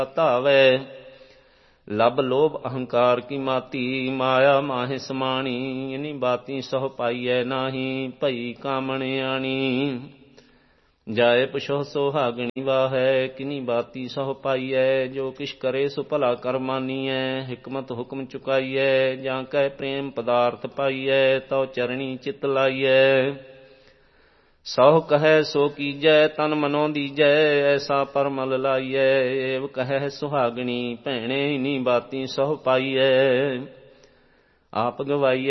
ਧਾਵੈ। ਲਬ ਲੋਭ ਅਹੰਕਾਰ ਕੀ ਮਾਤੀ, ਮਾਇਆ ਮਾਹਿ ਸਮਾਣੀ। ਇਨੀ ਬਾਤੀ ਸਹੁ ਪਾਈਐ ਨਾਹੀ, ਭਈ ਕਾਮਣ ਆਣੀ। ਜਾਏ ਪੁਛੋ ਸੁਹਾਗਣੀ ਵਾਹੈ, ਕਿਨੀ ਬਾਤੀ ਸਹੁ ਪਾਈਐ। ਜੋ ਕਿਛ ਕਰੇ ਸੋ ਭਲਾ ਕਰ ਮਾਨੀਐ, ਹਿਕਮਤ ਹੁਕਮ ਚੁਕਾਈਐ। ਜਾਂ ਕੈ ਪ੍ਰੇਮ ਪਦਾਰਥ ਪਾਈਐ, ਤਉ ਚਰਣੀ ਚਿਤ ਲਾਈਐ। ਸਹੁ ਕਹੈ ਸੋ ਕੀਜੈ, ਤਨ ਮਨੋ ਦੀਜੈ। ਐਸਾ ਪਰਮਲ ਲਾਈਐ, ਏਵ ਕਹੈ ਸੁਹਾਗਣੀ ਭੈਣੇ। ਇਨੀ ਬਾਤੀ ਸਹੁ ਪਾਈਐ, ਆਪ ਗਵਾਈਐ